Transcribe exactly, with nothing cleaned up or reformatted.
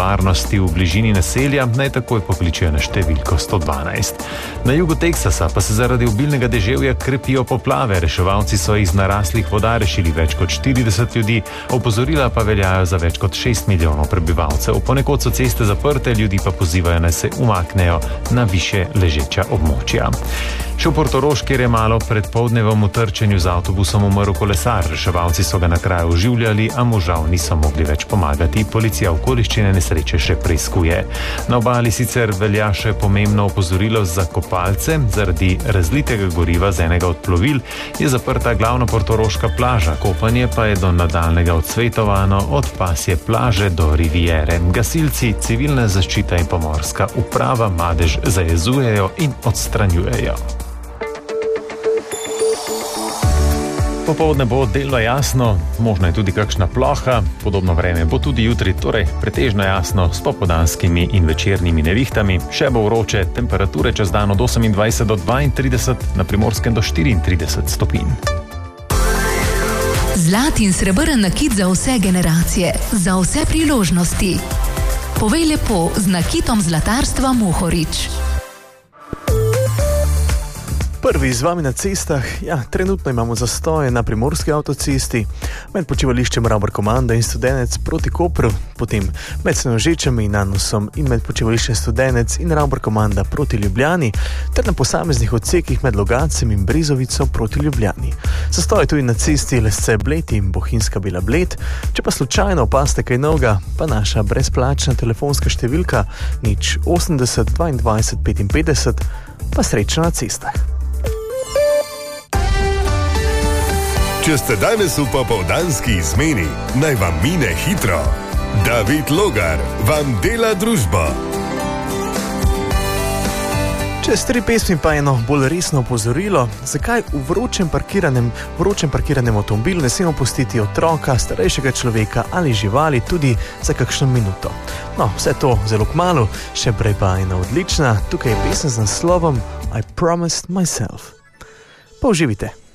nevarnosti v bližini naselja, naj takoj pokličejo na številko sto dvanajst. Na jugu Teksasa pa se zaradi obilnega deževja krepijo poplave. Reševalci so iz naraslih voda rešili več kot štirideset ljudi, opozorila pa veljajo za več kot šest milijonov prebivalcev. Ponekod so ceste zaprte, ljudi pa pozivajo, naj se umaknejo na više ležeča območja. Še v Portorož, kjer je malo pred poldnevom v trčenju z avtobusom umrl kolesar. Reševalci so ga na kraju oživljali, a mu žal niso mogli več pomagati. Policija okoliščine nesreče še preiskuje. Na obali sicer velja še pomembno opozorilo za kopalce. Zaradi razlitega goriva z enega od plovil je zaprta glavna portoroška plaža. Kopanje pa je do nadaljnega odsvetovano od pasje plaže do riviere. Gasilci, civilna zaščita in pomorska uprava madež zajezujejo in odstranjujejo. Popoldne bo delno jasno, možno je tudi kakšna ploha, podobno vreme bo tudi jutri, torej pretežno jasno s popoldanskimi in večernimi nevihtami. Še bo vroče, temperature čez dan od osemindvajset do dvaintrideset, na Primorskem do štiriintrideset stopinj. Zlat in srebrn nakit za vse generacije, za vse priložnosti. Povej lepo z nakitom zlatarstva Mohorič. Prvi z vami na cestah, ja, trenutno imamo zastoje na primorski avtocesti, med počivališčem Ravbarkomanda in Studenec proti Kopru, potem med Senožečami in Nanosom in med počivališčem Studenec in Ravbarkomanda proti Ljubljani, ter na posameznih odsekih med Logatcem in Brezovico proti Ljubljani. Zastoje tudi na cesti Lesce-Bled in Bohinjska-Bela-Bled, če pa slučajno opaste kaj novega, pa naša brezplačna telefonska številka nič osemdeset dvaindvajset petinpetdeset, pa srečno na cestah. Če ste danes v popoldanski izmeni, naj vam mine hitro. David Logar vam dela družbo. Čez tri pesmi pa eno bolj resno opozorilo, zakaj v vročem parkiranem, vročem parkiranem avtomobilu ne smemo pustiti otroka, starejšega človeka ali živali tudi za kakšno minuto. No, vse to zelo kmalu, še prej pa ena odlična, tukaj je pesem z naslovom I Promised Myself. Pa uživite.